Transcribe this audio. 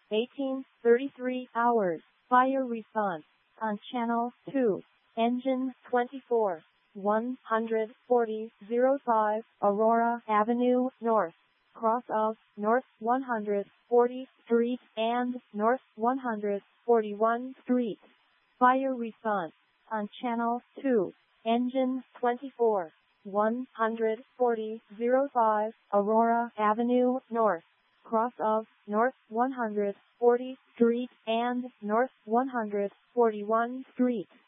18:33 hours. Fire response on channel 2. Engine 24. 14005 Aurora Avenue North. Cross of North 140th Street and North 141 Street. Fire response on channel 2. Engine 24. 14005 Aurora Avenue North. Cross of North 140th Street and North 141 Street.